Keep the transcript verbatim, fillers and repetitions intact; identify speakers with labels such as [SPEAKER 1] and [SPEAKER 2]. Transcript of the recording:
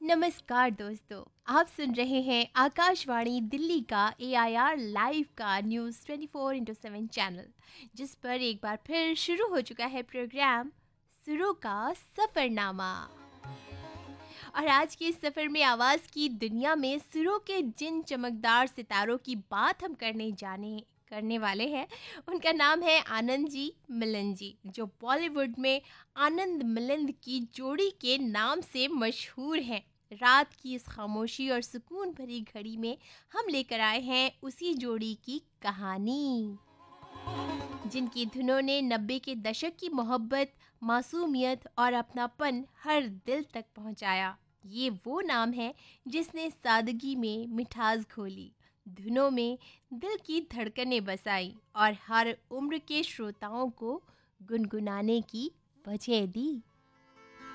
[SPEAKER 1] नमस्कार दोस्तों, आप सुन रहे हैं आकाशवाणी दिल्ली का ए आई आर लाइव का news twenty four into seven channel, जिस पर एक बार फिर शुरू हो चुका है प्रोग्राम सुरों का सफ़रनामा। और आज के इस सफ़र में आवाज़ की दुनिया में सुरों के जिन चमकदार सितारों की बात हम करने जाने करने वाले हैं, उनका नाम है आनंद जी मिलन जी, जो बॉलीवुड में आनंद मिलिंद की जोड़ी के नाम से मशहूर हैं। रात की इस खामोशी और सुकून भरी घड़ी में हम लेकर आए हैं उसी जोड़ी की कहानी, जिनकी धुनों ने नब्बे के दशक की मोहब्बत, मासूमियत और अपनापन हर दिल तक पहुंचाया। ये वो नाम है जिसने सादगी में मिठास घोली, धुनों में दिल की धड़कनें बसाई और हर उम्र के श्रोताओं को गुनगुनाने की वजह दी।